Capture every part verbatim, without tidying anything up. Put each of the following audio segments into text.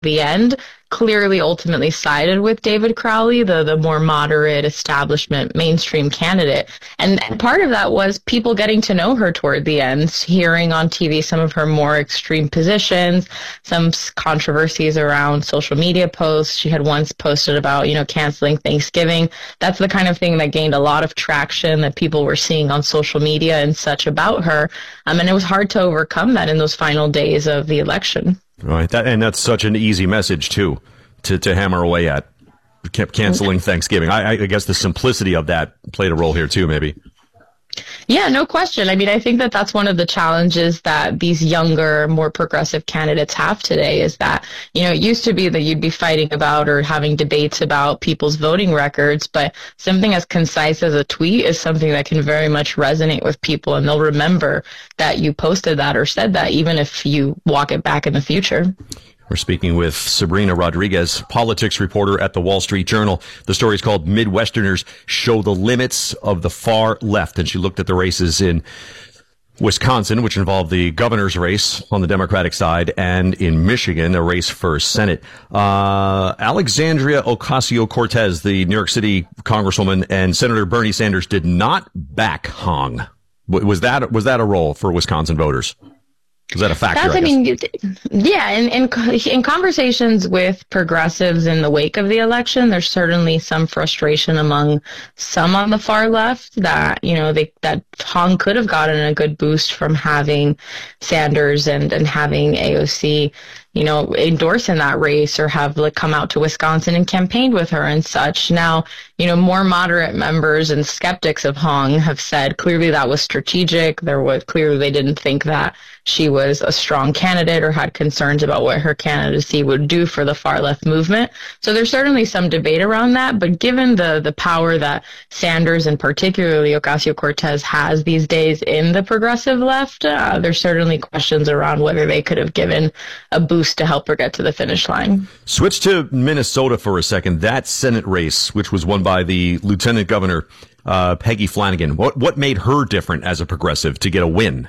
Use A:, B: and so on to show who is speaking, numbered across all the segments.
A: the end, clearly ultimately sided with David Crowley, the, the more moderate establishment mainstream candidate. And, and part of that was people getting to know her toward the end, hearing on T V some of her more extreme positions, some controversies around social media posts. She had once posted about, you know, canceling Thanksgiving. That's the kind of thing that gained a lot of traction that people were seeing on social media and such about her. Um, and it was hard to overcome that in those final days of the election.
B: Right, that, and that's such an easy message, too, to, to hammer away at. Kept canceling Thanksgiving. I, I guess the simplicity of that played a role here, too, maybe.
A: Yeah, no question. I mean, I think that that's one of the challenges that these younger, more progressive candidates have today is that, you know, it used to be that you'd be fighting about or having debates about people's voting records, but something as concise as a tweet is something that can very much resonate with people, and they'll remember that you posted that or said that, even if you walk it back in the future.
B: We're speaking with Sabrina Rodriguez, politics reporter at the Wall Street Journal. The story is called Midwesterners Show the Limits of the Far Left. And she looked at the races in Wisconsin, which involved the governor's race on the Democratic side, and in Michigan, a race for Senate. Uh, Alexandria Ocasio-Cortez, the New York City congresswoman, and Senator Bernie Sanders did not back Hong. Was that, was that a role for Wisconsin voters? Is that a factor?
A: That's, I, I mean, yeah, in, in in conversations with progressives in the wake of the election, there's certainly some frustration among some on the far left that, you know, they, that Hong could have gotten a good boost from having Sanders and, and having A O C, you know, endorse in that race or have like come out to Wisconsin and campaigned with her and such. Now, you know, more moderate members and skeptics of Hong have said clearly that was strategic. There was clearly they didn't think that she was a strong candidate or had concerns about what her candidacy would do for the far left movement. So there's certainly some debate around that. But given the, the power that Sanders and particularly Ocasio-Cortez has these days in the progressive left, uh, there's certainly questions around whether they could have given a boost to help her get to the finish line.
B: Switch to Minnesota for a second. That Senate race, which was won by the Lieutenant Governor, uh, Peggy Flanagan. What, what made her different as a progressive to get a win?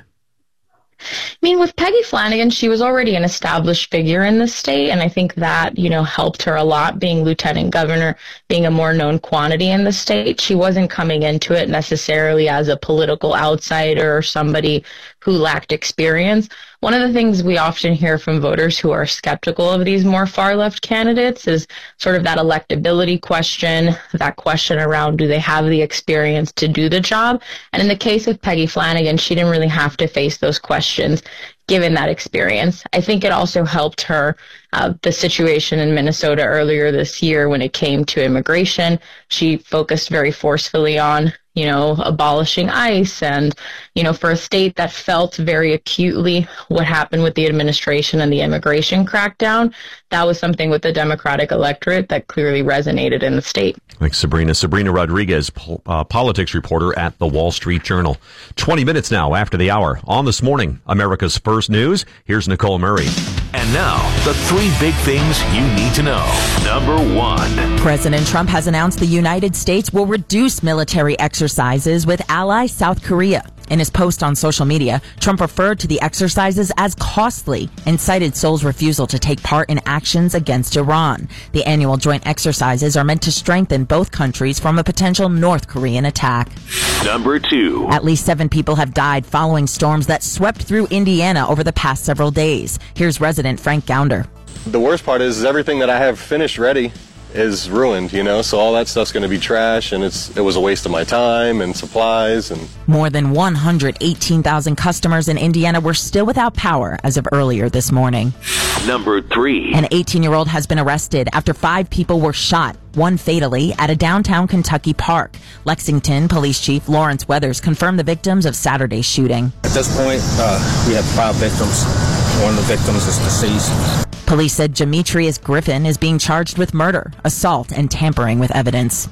A: I mean, with Peggy Flanagan, she was already an established figure in the state, and I think that, you know, helped her a lot, being lieutenant governor, being a more known quantity in the state. She wasn't coming into it necessarily as a political outsider or somebody who lacked experience. One of the things we often hear from voters who are skeptical of these more far-left candidates is sort of that electability question, that question around do they have the experience to do the job? And in the case of Peggy Flanagan, she didn't really have to face those questions given that experience. I think it also helped her, uh, the situation in Minnesota earlier this year when it came to immigration. She focused very forcefully on, you know, abolishing ICE. And, you know, for a state that felt very acutely what happened with the administration and the immigration crackdown, that was something with the Democratic electorate that clearly resonated in the state.
B: Thanks, Sabrina. Sabrina Rodriguez, uh, politics reporter at the Wall Street Journal. twenty minutes now after the hour. On This Morning, America's First News, here's Nicole Murray.
C: And now, the three big things you need to know. Number one.
D: President Trump has announced the United States will reduce military exercises with ally South Korea. In his post on social media, Trump referred to the exercises as costly and cited Seoul's refusal to take part in actions against Iran. The annual joint exercises are meant to strengthen both countries from a potential North Korean attack.
C: Number two.
D: At least seven people have died following storms that swept through Indiana over the past several days. Here's resident Frank Gounder.
E: The worst part is everything that I have finished ready is ruined, you know, so all that stuff's going to be trash, and it's it was a waste of my time and supplies. And
D: more than one hundred eighteen thousand customers in Indiana were still without power as of earlier this morning.
C: Number three.
D: An eighteen-year-old has been arrested after five people were shot, one fatally, at a downtown Kentucky park. Lexington Police Chief Lawrence Weathers confirmed the victims of Saturday's shooting.
F: At this point, uh, we have five victims. One of the victims is deceased.
D: Police said Demetrius Griffin is being charged with murder, assault, and tampering with evidence.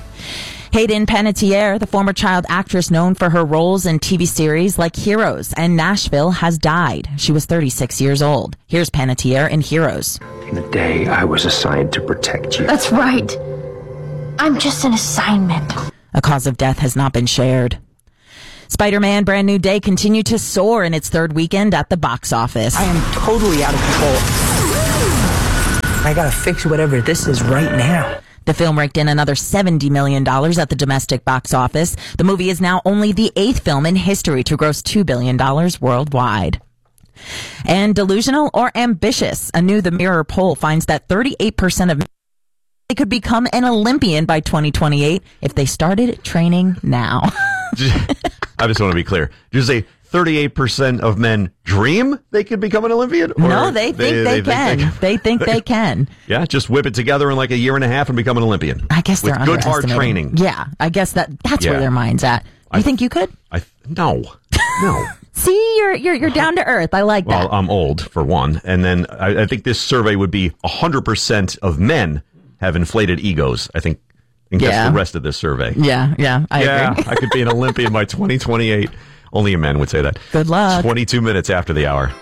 D: Hayden Panettiere, the former child actress known for her roles in T V series like Heroes and Nashville, has died. She was thirty-six years old. Here's Panettiere in Heroes.
G: The day I was assigned to protect you.
H: That's right. I'm just an assignment.
D: A cause of death has not been shared. Spider-Man Brand New Day continued to soar in its third weekend at the box office.
I: I am totally out of control. I gotta fix whatever this is right now.
D: The film raked in another seventy million dollars at the domestic box office. The movie is now only the eighth film in history to gross two billion dollars worldwide. And delusional or ambitious? A new The Mirror poll finds that thirty-eight percent of men they could become an Olympian by twenty twenty-eight if they started training now.
B: I just want to be clear. Did you say thirty-eight percent of men dream they could become an Olympian? Or
D: no, they think they, they, they can. Think they, they think they can.
B: Yeah, just whip it together in like a year and a half and become an Olympian.
D: I guess they're
B: with good hard
D: underestimating.
B: training.
D: Yeah, I guess that that's
B: yeah.
D: where their mind's at. You
B: I,
D: think you could?
B: I no, no.
D: See, you're you're you're down to earth. I like that.
B: Well, I'm old for one, and then I, I think this survey would be one hundred percent of men have inflated egos. I think. I think yeah. that's the rest of this survey.
D: Yeah, yeah, I
B: yeah,
D: agree.
B: I could be an Olympian by twenty twenty-eight. Only a man would say that.
D: Good luck.
B: twenty-two minutes after the hour.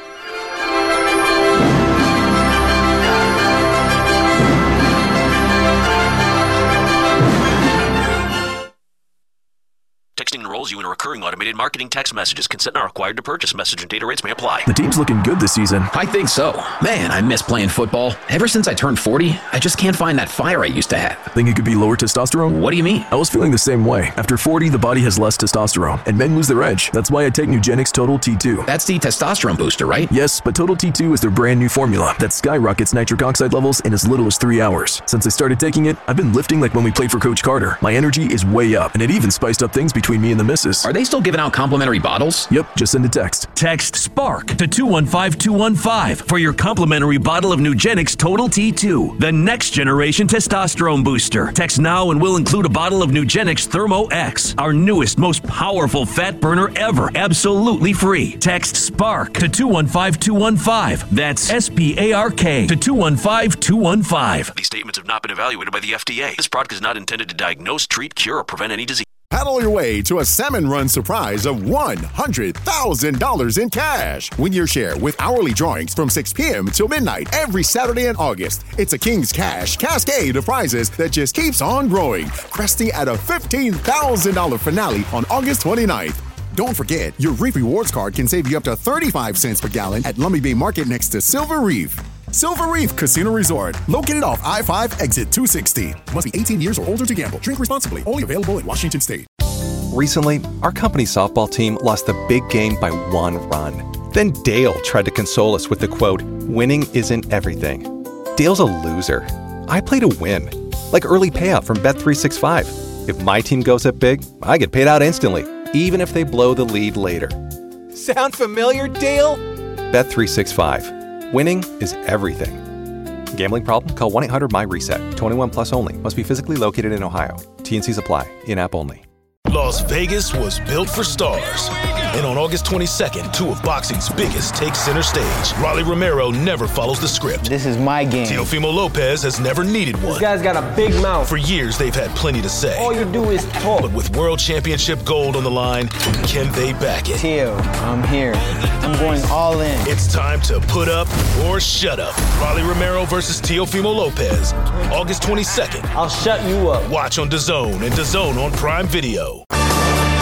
J: Texting enrolls you in a recurring automated marketing text messages. Consent not required to purchase. Message and data rates may apply.
K: The team's looking good this season.
L: I think so. Man, I miss playing football. Ever since I turned forty, I just can't find that fire I used to have.
K: Think it could be lower testosterone?
L: What do you mean?
K: I was feeling the same way. After forty, the body has less testosterone, and men lose their edge. That's why I take Nugenix Total T two.
L: That's the testosterone booster, right?
K: Yes, but Total T two is their brand new formula that skyrockets nitric oxide levels in as little as three hours. Since I started taking it, I've been lifting like when we played for Coach Carter. My energy is way up, and it even spiced up things between me and the missus.
L: Are they still giving out complimentary bottles?
K: Yep, just send a text.
M: Text SPARK to two one five two one five for your complimentary bottle of Nugenix Total T two, the next generation testosterone booster. Text now and we'll include a bottle of Nugenix Thermo X, our newest, most powerful fat burner ever, absolutely free. Text SPARK to two one five two one five. That's S P A R K to two one five two one five.
J: These statements have not been evaluated by the F D A. This product is not intended to diagnose, treat, cure, or prevent any disease.
N: Paddle your way to a Salmon Run surprise of one hundred thousand dollars in cash. Win your share with hourly drawings from six p.m. till midnight every Saturday in August. It's a King's Cash cascade of prizes that just keeps on growing, cresting at a fifteen thousand dollars finale on August twenty-ninth. Don't forget, your Reef Rewards card can save you up to thirty-five cents per gallon at Lummi Bay Market next to Silver Reef. Silver Reef Casino Resort, located off I five exit two sixty. Must be eighteen years or older to gamble. Drink responsibly. Only available in Washington State.
O: Recently, our company softball team lost the big game by one run. Then Dale tried to console us with the quote, "Winning isn't everything." Dale's a loser. I play to win. Like early payout from Bet three sixty-five. If my team goes up big, I get paid out instantly, even if they blow the lead later. Sound familiar, Dale? Bet three sixty-five. Winning is everything. Gambling problem? Call one eight hundred M Y reset. twenty-one plus only. Must be physically located in Ohio. T N Cs apply. In-app only.
P: Las Vegas was built for stars. And on August twenty-second, two of boxing's biggest take center stage. Rolly Romero never follows the script.
Q: This is my game.
P: Teofimo Lopez has never needed one.
Q: This guy's got a big mouth.
P: For years, they've had plenty to say.
Q: All you do is talk.
P: But with world championship gold on the line, can they back it?
Q: Teo, I'm here. I'm going all in.
P: It's time to put up or shut up. Rolly Romero versus Teofimo Lopez. August twenty-second.
Q: I'll shut you up.
P: Watch on DAZN and DAZN on Prime Video.